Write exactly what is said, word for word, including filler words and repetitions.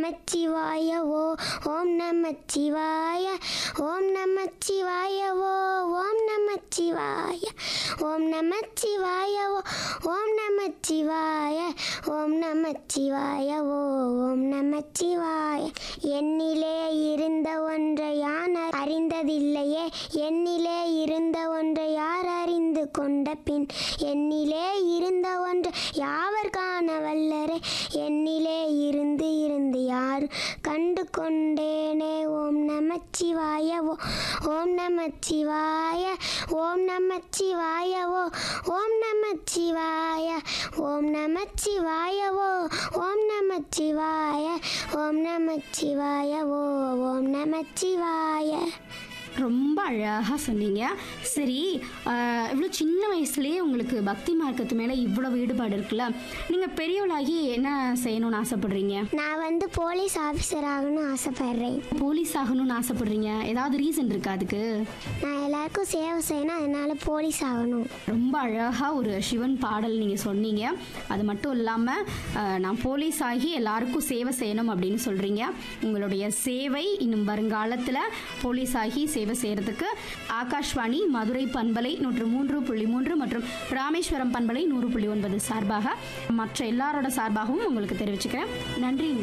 நமச்சிவாய ஓ ஓம் நமச்சிவாய ஓம் நமச்சிவாய ஓ ஓம் நமச்சிவாய ஓம் நமச்சிவாய ஓ ஓம் நமச்சிவாய ஓம் நமச்சிவாய ஓ ஓம் நமச்சிவாய. என்னிலே இருந்த ஒன்றை யான் அறிந்ததில்லையே, என்னிலே இருந்த ஒன்றை யார் அறிந்து கொண்ட பின், என்னிலே இருந்த ஒன்று யாவர் காண வல்லரே, என்னிலே இருந்து இருந்து யார் கண்டு கொண்டேனே. ஓம் நமச்சிவாய ஓ ஓம் நமச்சிவாய ஓம் நமச்சிவாய ஓ ஓம் நமச்சிவாய ஓம் நமச்சிவாய ஓ ஓம் நமச்சிவாய ஓம் நமச்சிவாய ஓ ஓம் நமச்சிவாய. ரொம்ப அழகாக சொன்னீங்க. சரி, இவ்வளோ சின்ன வயசுலேயே உங்களுக்கு பக்தி மார்க்கத்து மேலே இவ்வளோ ஈடுபாடு இருக்குல்ல, நீங்கள் பெரியவளாகி என்ன செய்யணும்னு ஆசைப்படுறீங்க? நான் வந்து போலீஸ் ஆஃபீஸர் ஆகணும்னு ஆசைப்படுறேன். போலீஸ் ஆகணும்னு ஆசைப்படுறீங்க, ஏதாவது ரீசன் இருக்கா அதுக்கு? நான் எல்லாருக்கும் சேவை செய்யணும், அதனால போலீஸ் ஆகணும். ரொம்ப அழகாக ஒரு சிவன் பாடல் நீங்கள் சொன்னீங்க. அது மட்டும் இல்லாமல் நான் போலீஸ் ஆகி எல்லாருக்கும் சேவை செய்யணும் அப்படின்னு சொல்கிறீங்க. உங்களுடைய சேவை இன்னும் வருங்காலத்தில் போலீஸ் ஆகி சேவை செய்யறதுக்கு ஆகாஷ்வாணி மதுரை பண்பலை நூற்று மூன்று புள்ளி மூன்று மற்றும் ராமேஸ்வரம் பண்பலை நூறு புள்ளி ஒன்பது சார்பாக மற்ற எல்லாரோட சார்பாகவும் உங்களுக்கு தெரிவிச்சுக்கிறேன். நன்றி.